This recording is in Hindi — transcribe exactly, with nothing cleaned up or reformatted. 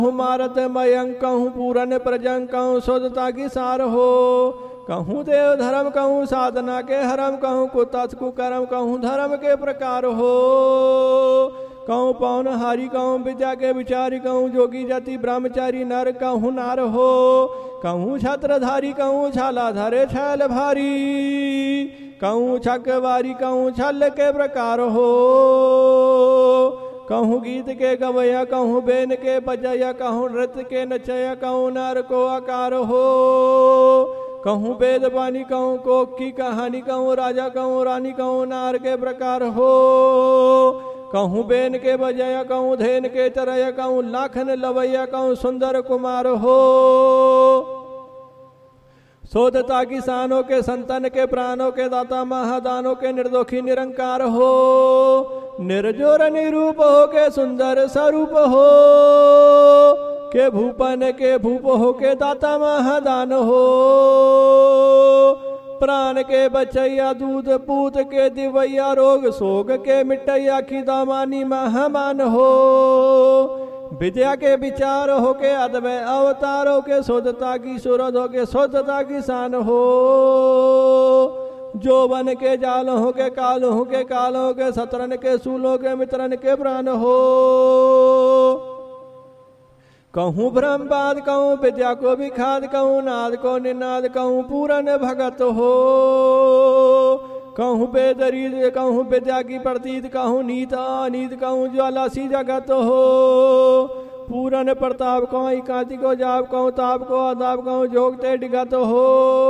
कहूँ मारत मयंक कहूँ पूरन प्रजंग कहूँ शोधता की सार हो। कहूँ देव धर्म कहूँ साधना के हरम कहूँ कुतथ कुकर्म कहूँ धर्म के प्रकार हो। कहूँ पवन हारी कहूँ विद्या के विचारी कहूँ जोगी जाति ब्रह्मचारी नर कहूँ नार हो। कहूँ छत्रधारी कहूँ छाला धरे छैल भारी कहूँ छकवारी कहूँ छल के प्रकार हो। कहूँ गीत के गवैया कहूँ बेन के बजैया कहूँ नृत्य के नचैया कहूँ नर को आकार हो। कहूँ वेद वाणी कहूँ कोक की कहानी कहूँ राजा कहूँ रानी कहूँ नार के प्रकार हो। कहूँ बेन के बजैया कहूँ धेन के चरैया कहूँ लाखन लवैया कहूँ सुंदर कुमार हो। शोधता किसानों के संतन के प्राणों के दाता महादानों के निर्दोषी निरंकार हो। निर्जोर निरूप हो के सुंदर स्वरूप हो के भूपन के भूप हो के दाता महादान हो। प्राण के बचैया दूध पूत के दिवैया रोग शोक के मिटैया खिदामानी महामान हो। विद्या के विचार हो के अद्वय अवतार हो के शोधता की सूरत हो के शोधता की शान हो। जो बन के जाल हो के काल हो के काल हो के शत्रन के सूलों के मित्रन के प्राण हो। कहूँ ब्रह्मवाद कहूँ विद्या को विखाद कहूँ नाद को निनाद कहूँ पूरन भगत हो। कहूँ बेदरीद कहूँ विद्या की प्रतीत कहूँ नीत अनीत कहूँ ज्वाला सी जगत हो। पूरन प्रताप कहूँ कांति को जाप कहूँ ताप को अदाप कहूँ जोगते डिगत हो।